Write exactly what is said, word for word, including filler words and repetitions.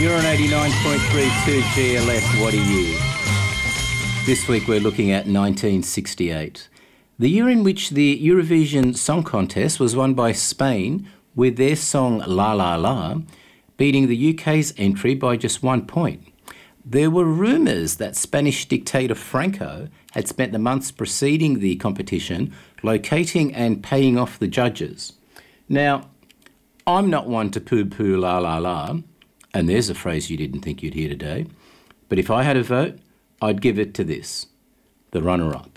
You're on eighty-nine point three two G L F. What a year. This week we're looking at nineteen sixty-eight, the year in which the Eurovision Song Contest was won by Spain with their song La La La, beating the U K's entry by just one point. There were rumours that Spanish dictator Franco had spent the months preceding the competition locating and paying off the judges. Now, I'm not one to poo-poo La La La, and there's a phrase you didn't think you'd hear today, but if I had a vote, I'd give it to this, the runner-up.